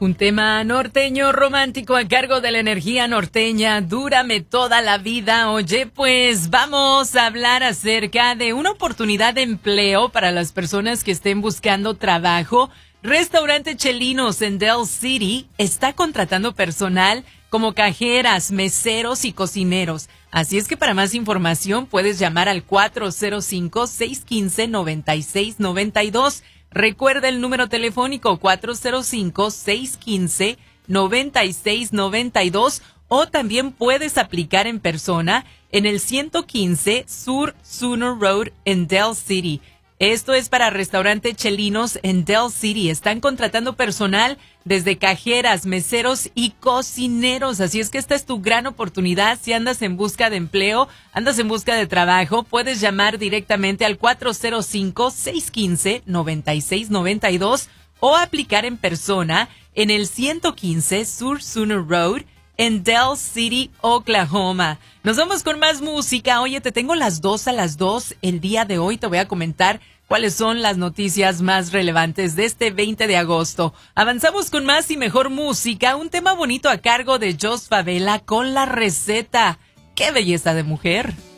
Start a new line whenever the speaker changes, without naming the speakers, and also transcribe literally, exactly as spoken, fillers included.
Un tema norteño romántico a cargo de la energía norteña, Dúrame toda la vida. Oye, pues vamos a hablar acerca de una oportunidad de empleo para las personas que estén buscando trabajo. Restaurante Chelinos en Del City está contratando personal como cajeras, meseros y cocineros. Así es que para más información puedes llamar al cuatro cero cinco, seis uno cinco, nueve seis nueve dos. Recuerda el número telefónico cuatro cero cinco, seis uno cinco, nueve seis nueve dos, o también puedes aplicar en persona en el ciento quince Sur Sooner Road en Del City. Esto es para Restaurante Chelinos en Del City. Están contratando personal desde cajeras, meseros y cocineros. Así es que esta es tu gran oportunidad. Si andas en busca de empleo, andas en busca de trabajo, puedes llamar directamente al cuatro cero cinco, seis uno cinco, nueve seis nueve dos o aplicar en persona en el ciento quince Sur Sooner Road en Del City, Oklahoma. Nos vamos con más música. Oye, te tengo las dos a las dos. El día de hoy te voy a comentar cuáles son las noticias más relevantes de este veinte de agosto. Avanzamos con más y mejor música. Un tema bonito a cargo de Jos Favela con La Receta. ¡Qué belleza de mujer!